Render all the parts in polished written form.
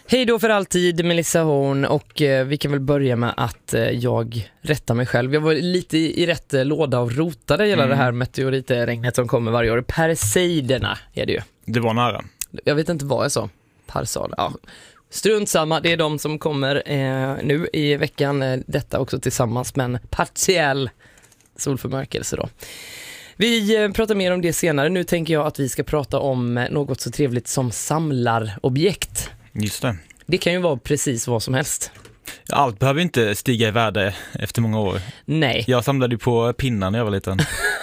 Hej då för alltid, Melissa Horn, och vi kan väl börja med att jag rättar mig själv. Jag var lite i rätt låda och rotade hela det här meteoritregnet som kommer varje år. Perseiderna är det ju. Det var nära. Jag vet inte vad jag sa. Parsal, ja. Strunt samma, det är de som kommer nu i veckan. Detta också tillsammans med en partiell solförmörkelse då. Vi pratar mer om det senare. Nu tänker jag att vi ska prata om något så trevligt som samlarobjekt. Just det. Det kan ju vara precis vad som helst. Allt behöver inte stiga i värde efter många år. Nej. Jag samlade ju på pinnar när jag var liten.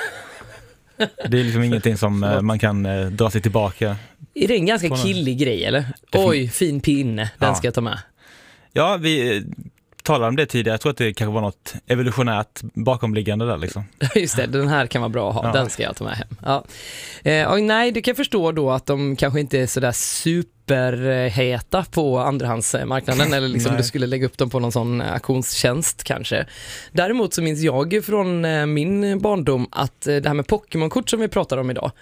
Det är liksom ingenting som man kan dra sig tillbaka. Är det en ganska killig grej, eller? Oj, fin pinne. Den ska jag ta med. Ja, vi talade om det tidigare. Jag tror att det kanske var något evolutionärt bakomliggande där liksom. Just det, den här kan vara bra att ha. Den ska jag ta med hem. Ja. Och nej, du kan förstå då att de kanske inte är sådär superheta på andrahandsmarknaden eller liksom du skulle lägga upp dem på någon sån auktionstjänst kanske. Däremot så minns jag från min barndom att det här med Pokémon-kort som vi pratar om idag,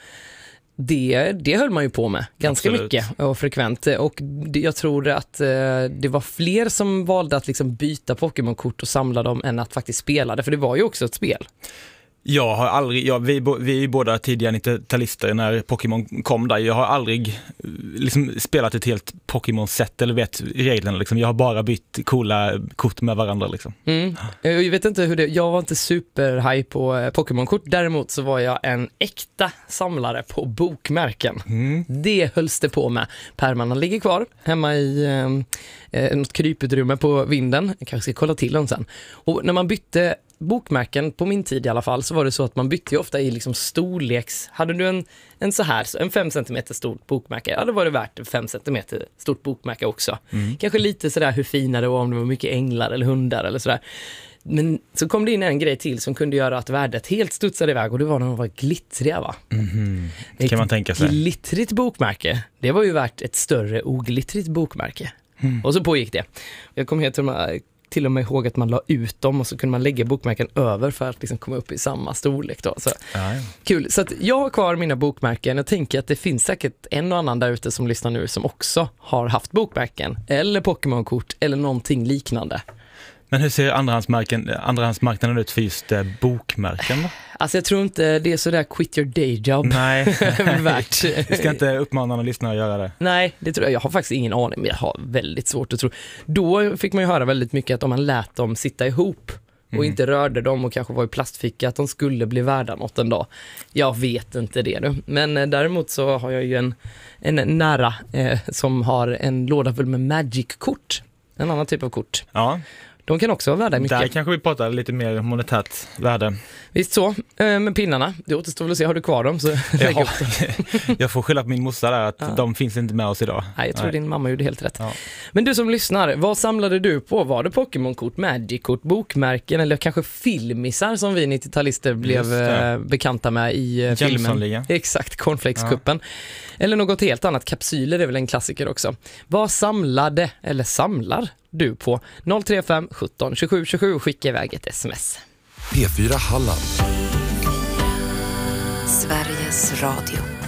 det höll man ju på med ganska mycket och frekvent, och jag tror att det var fler som valde att liksom byta Pokémon-kort och samla dem än att faktiskt spela det, för det var ju också ett spel. Jag har aldrig, vi är båda tidiga 90-talister när Pokémon kom där. Jag har aldrig liksom spelat ett helt Pokémon-set eller vet reglerna liksom. Jag har bara bytt coola kort med varandra liksom. Jag vet inte hur jag var inte superhaj på Pokémon-kort. Däremot så var jag en äkta samlare på bokmärken. Det hölls det på med. Pärmarna ligger kvar hemma i något kryputrymme på vinden. Jag kanske ska kolla till dem sen. Och när man bytte bokmärken på min tid i alla fall, så var det så att man bytte ju ofta i liksom storleks. Hade du en så här, en 5 cm stort bokmärke, ja då var det värt 5 cm stort bokmärke också. Kanske lite sådär hur fina det var, om det var mycket änglar eller hundar eller sådär. Men så kom det in en grej till som kunde göra att värdet helt studsade iväg, och det var när de var glittriga, va? Det kan man tänka sig. Glittrigt bokmärke, det var ju värt ett större oglittrigt bokmärke. Och så pågick det. Jag kom till och med ihåg att man la ut dem och så kunde man lägga bokmärken över för att liksom komma upp i samma storlek då. Så kul. Så att jag har kvar mina bokmärken. Jag tänker att det finns säkert en och annan där ute som lyssnar nu som också har haft bokmärken eller Pokémon-kort eller någonting liknande. Men hur ser andrahandsmarknaden ut för just bokmärken då? Alltså jag tror inte det är sådär quit your day job. Nej. värt. Vi ska inte uppmana någon lyssnare att göra det. Nej, det tror jag. Jag har faktiskt ingen aning, men jag har väldigt svårt att tro. Då fick man ju höra väldigt mycket att om man lät dem sitta ihop och inte rörde dem och kanske var i plastficka, att de skulle bli värda något en dag. Jag vet inte det nu. Men däremot så har jag ju en nära som har en låda full med Magic-kort. En annan typ av kort. Ja. De kan också vara värda mycket. Där kanske vi pratar lite mer monetärt värde. Visst så, med pinnarna. Det återstår väl att se, har du kvar dem? Så jag får skylla på min morsa där att de finns inte med oss idag. Nej, jag tror din mamma gjorde helt rätt. Ja. Men du som lyssnar, vad samlade du på? Var det Pokémon-kort, Magic-kort, bokmärken eller kanske filmisar som vi 90-talister blev bekanta med i filmen? Exakt, Cornflakes-kuppen. Eller något helt annat, kapsyler är väl en klassiker också. Vad samlade eller samlar du på? 035 17 27 27 och skicka iväg ett sms. P4 Halland. Sveriges Radio.